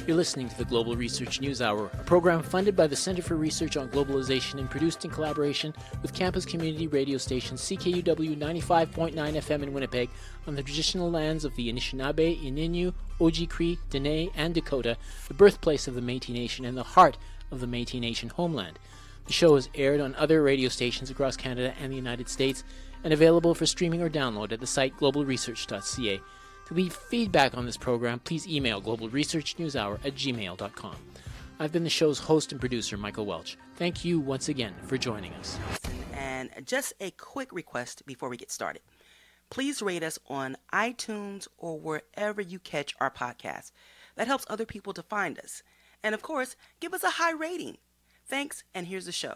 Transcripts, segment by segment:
You're listening to the Global Research News Hour, a program funded by the Center for Research on Globalization and produced in collaboration with campus community radio station CKUW 95.9 FM in Winnipeg on the traditional lands of the Anishinaabe, Ininu, Oji-Cree, Dene, and Dakota, the birthplace of the Métis Nation and the heart of the Métis Nation homeland. The show is aired on other radio stations across Canada and the United States and available for streaming or download at the site globalresearch.ca. To leave feedback on this program, please email globalresearchnewshour@gmail.com. I've been the show's host and producer, Michael Welch. Thank you once again for joining us. And just a quick request before we get started. Please rate us on iTunes or wherever you catch our podcast. That helps other people to find us. And of course, give us a high rating. Thanks, and here's the show.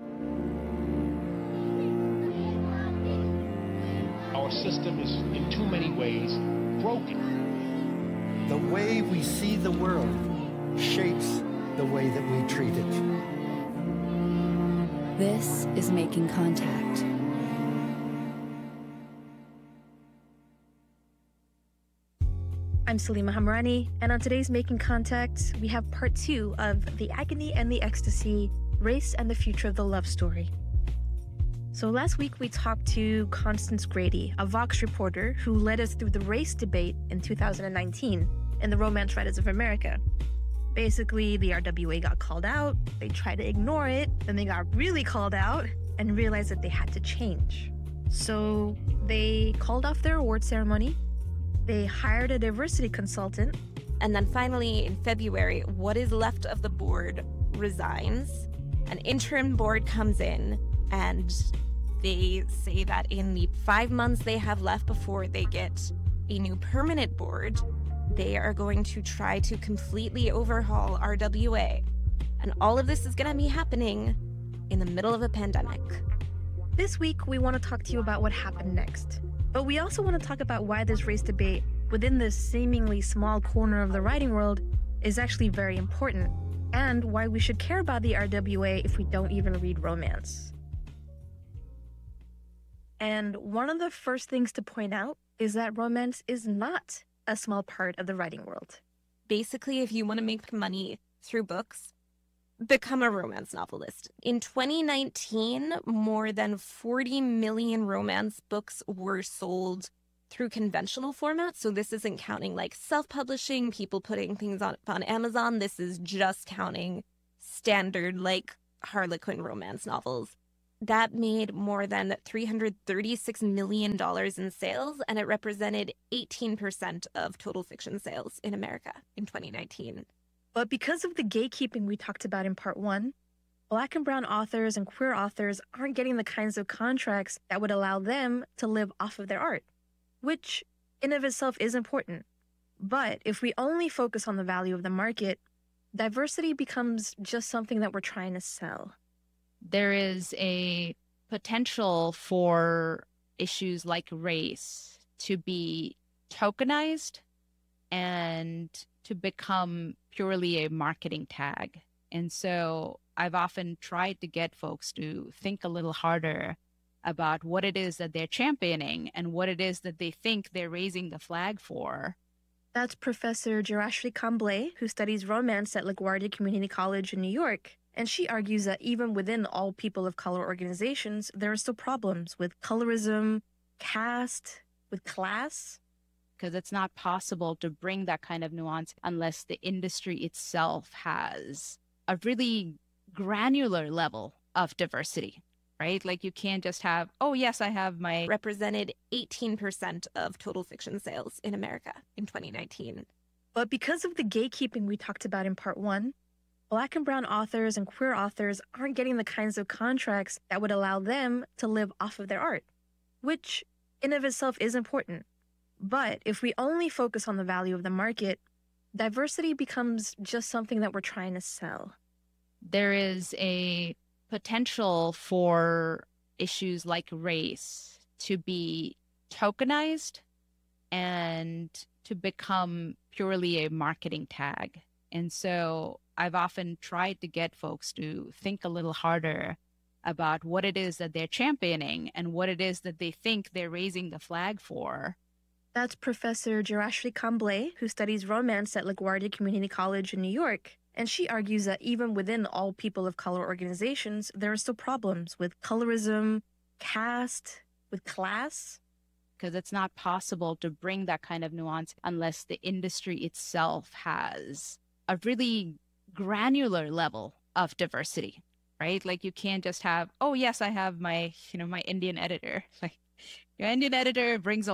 Our system is, in too many ways, broken. The way we see the world shapes the way that we treat it. This is Making Contact. I'm Salima Hamrani, and on today's Making Contact, we have part 2 of The Agony and the Ecstasy, Race and the Future of the Love Story. So last week we talked to Constance Grady, a Vox reporter who led us through the race debate in 2019 in the Romance Writers of America. Basically, the RWA got called out, they tried to ignore it, then they got really called out and realized that they had to change. So they called off their award ceremony, they hired a diversity consultant, and then finally in February, what is left of the board resigns. An interim board comes in and they say that in the 5 months they have left before they get a new permanent board, they are going to try to completely overhaul RWA. And all of this is going to be happening in the middle of a pandemic. This week, we want to talk to you about what happened next. But we also want to talk about why this race debate within this seemingly small corner of the writing world is actually very important, and why we should care about the RWA if we don't even read romance. And one of the first things to point out is that romance is not a small part of the writing world. Basically, if you want to make money through books, become a romance novelist. In 2019, more than 40 million romance books were sold through conventional formats. So this isn't counting like self-publishing, people putting things on Amazon. This is just counting standard like Harlequin romance novels. That made more than $336 million in sales, and it represented 18% of total fiction sales in America in 2019. But because of the gatekeeping we talked about in part 1, Black and brown authors and queer authors aren't getting the kinds of contracts that would allow them to live off of their art, which in of itself is important. But if we only focus on the value of the market, diversity becomes just something that we're trying to sell. There is a potential for issues like race to be tokenized and to become purely a marketing tag. And so I've often tried to get folks to think a little harder about what it is that they're championing and what it is that they think they're raising the flag for. That's Professor Jurashri Kamble, who studies romance at LaGuardia Community College in New York. And she argues that even within all people of color organizations, there are still problems with colorism, caste, with class. Because it's not possible to bring that kind of nuance unless the industry itself has a really granular level of diversity, right? Like you can't just have, oh, yes, I have my... Represented 18% of total fiction sales in America in 2019. But because of the gatekeeping we talked about in part 1, Black and brown authors and queer authors aren't getting the kinds of contracts that would allow them to live off of their art, which in of itself is important. But if we only focus on the value of the market, diversity becomes just something that we're trying to sell. There is a potential for issues like race to be tokenized and to become purely a marketing tag. And so I've often tried to get folks to think a little harder about what it is that they're championing and what it is that they think they're raising the flag for. That's Professor Jarashri Kamble, who studies romance at LaGuardia Community College in New York. And she argues that even within all people of color organizations, there are still problems with colorism, caste, with class. Because it's not possible to bring that kind of nuance unless the industry itself has a really granular level of diversity, right? Like you can't just have, oh yes, I have my, my Indian editor. Like your Indian editor brings